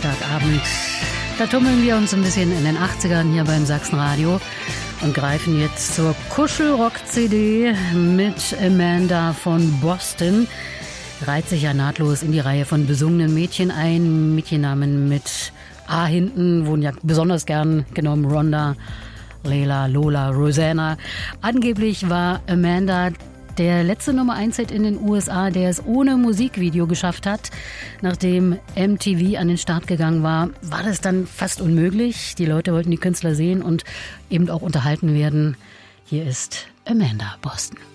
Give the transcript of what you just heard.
Freitagabend. Da tummeln wir uns ein bisschen in den 80ern hier beim Sachsenradio und greifen jetzt zur Kuschelrock-CD mit Amanda von Boston. Reiht sich ja nahtlos in die Reihe von besungenen Mädchen ein. Mädchennamen mit A hinten wurden ja besonders gern genommen. Rhonda, Leila, Lola, Rosanna. Angeblich war Amanda der letzte Nummer-1-Hit in den USA, der es ohne Musikvideo geschafft hat. Nachdem MTV an den Start gegangen war, war das dann fast unmöglich. Die Leute wollten die Künstler sehen und eben auch unterhalten werden. Hier ist Amanda Boston.